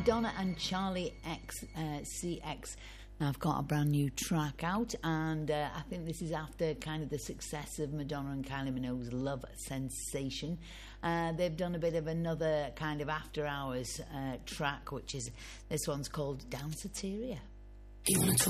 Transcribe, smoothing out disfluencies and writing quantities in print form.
Madonna and Charlie CX. Now, I've got a brand new track out, and I think this is after kind of the success of Madonna and Kylie Minogue's Love Sensation. They've done a bit of another kind of after hours track, which is, this one's called Danceteria. You want to